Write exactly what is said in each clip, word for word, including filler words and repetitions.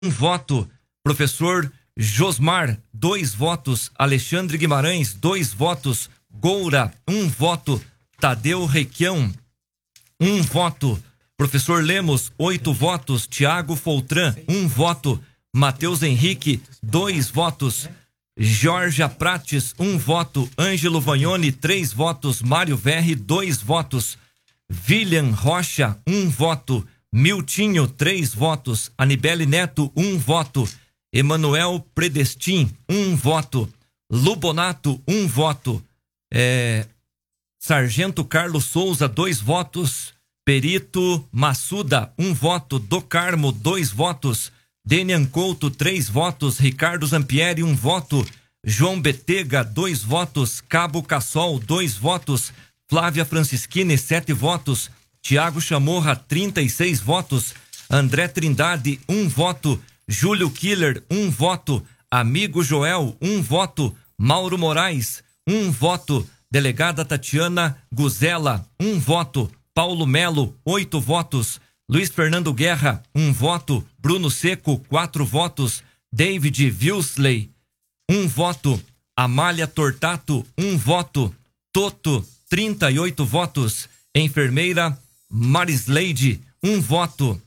um voto. Professor Josmar, dois votos. Alexandre Guimarães, dois votos. Goura, um voto. Tadeu Requião, um voto. Professor Lemos, oito votos. Tiago Foltran, um voto. Matheus Henrique, dois votos. Jorge Prates, um voto. Ângelo Vagnoni, três votos. Mário Verri, dois votos. William Rocha, um voto. Miltinho, três votos. Anibele Neto, um voto. Emanuel Predestin, um voto. Lubonato, um voto. É, Sargento Carlos Souza, dois votos. Perito Massuda, um voto. Do Carmo, dois votos. Denian Couto, três votos. Ricardo Zampieri, um voto. João Betega, dois votos. Cabo Cassol, dois votos. Flávia Francischini, sete votos. Tiago Chamorra, trinta e seis votos. André Trindade, um voto. Júlio Killer, um voto. Amigo Joel, um voto. Mauro Moraes, um voto. Delegada Tatiana Guzela, um voto. Paulo Melo, oito votos. Luiz Fernando Guerra, um voto. Bruno Seco, quatro votos. David Vilsley, um voto. Amália Tortato, um voto. Toto, trinta e oito votos. Enfermeira Marisleide, um voto.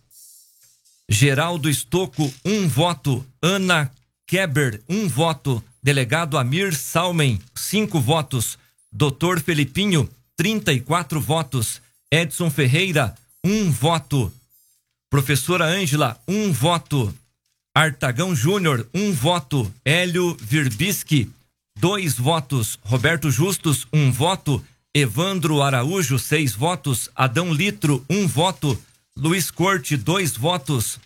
Geraldo Estocco, um voto. Ana Keber, um voto. Delegado Amir Salmen, cinco votos. Doutor Felipinho, trinta e quatro votos. Edson Ferreira, um voto. Professora Ângela, um voto. Artagão Júnior, um voto. Hélio Virbisky, dois votos. Roberto Justus, um voto. Evandro Araújo, seis votos. Adão Litro, um voto. Luiz Corte, dois votos.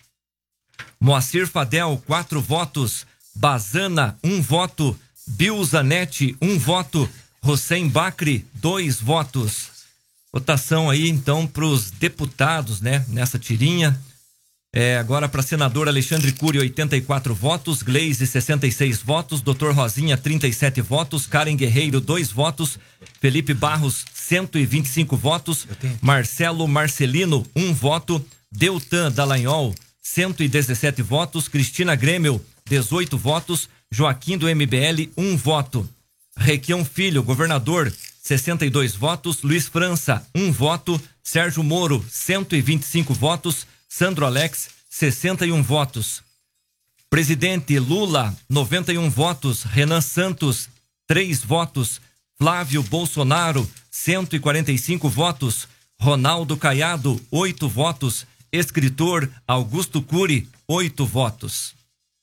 Moacir Fadel, quatro votos. Bazana, um voto. Bill Zanetti, um voto. Hossein Bacri, dois votos. Votação aí, então, para os deputados, né? Nessa tirinha. É, agora para senador Alexandre Cury, oitenta e quatro votos. Gleise, sessenta e seis votos. Doutor Rosinha, trinta e sete votos. Karen Guerreiro, dois votos. Felipe Barros, cento e vinte e cinco votos. Marcelo Marcelino, um voto. Deltan Dallagnol, cento e dezessete votos. Cristina Grêmio, dezoito votos. Joaquim do M B L, um voto. Requião Filho, governador, sessenta e dois votos. Luiz França, um voto. Sérgio Moro, cento e vinte e cinco votos. Sandro Alex, sessenta e um votos. Presidente Lula, noventa e um votos. Renan Santos, três votos. Flávio Bolsonaro, cento e quarenta e cinco votos. Ronaldo Caiado, oito votos. Escritor Augusto Cury, oito votos.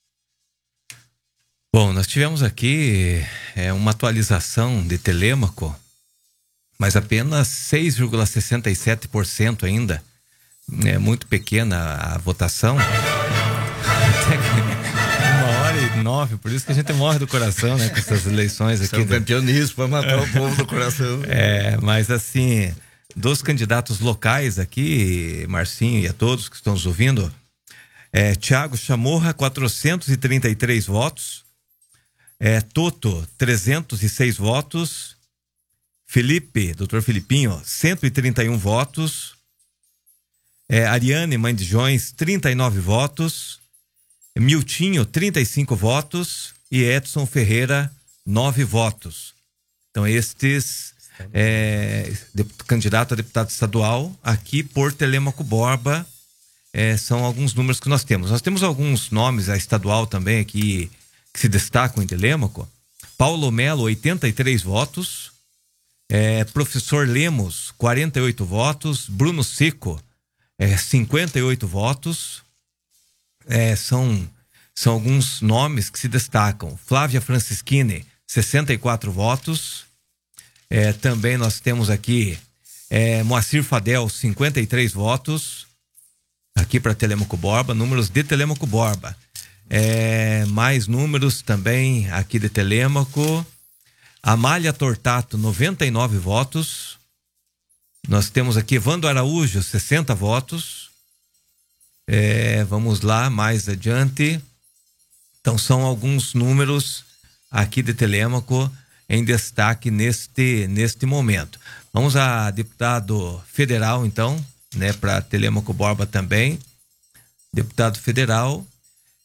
Bom, nós tivemos aqui é, uma atualização de Telêmaco, mas apenas seis vírgula sessenta e sete por cento ainda. É muito pequena a votação. Uma hora e nove, por isso que a gente morre do coração, né? Com essas eleições aqui. São campeonistas para matar o povo do coração. É, mas assim, dos candidatos locais aqui, Marcinho e a todos que estão nos ouvindo, é, Tiago Chamorra, quatrocentos e trinta e três votos. É, Toto, trezentos e seis votos. Felipe, doutor Felipinho, cento e trinta e um votos. É, Ariane Mandijões, trinta e nove votos. Miltinho, trinta e cinco votos. E Edson Ferreira, nove votos. Então, estes é, de, candidato a deputado estadual aqui por Telêmaco Borba, é, são alguns números que nós temos. Nós temos alguns nomes a estadual também aqui que se destacam em Telêmaco. Paulo Melo, oitenta e três votos. É, Professor Lemos, quarenta e oito votos. Bruno Seco, é, cinquenta e oito votos. É, são, são alguns nomes que se destacam. Flávia Francischini, sessenta e quatro votos. É, também nós temos aqui é, Moacir Fadel, cinquenta e três votos. Aqui para Telêmaco Borba, números de Telêmaco Borba. É, mais números também aqui de Telêmaco. Amália Tortato, noventa e nove votos. Nós temos aqui Evandro Araújo, sessenta votos. É, vamos lá, mais adiante. Então são alguns números aqui de Telêmaco em destaque neste, neste momento. Vamos a deputado federal, então, né, para Telêmaco Borba também. Deputado federal.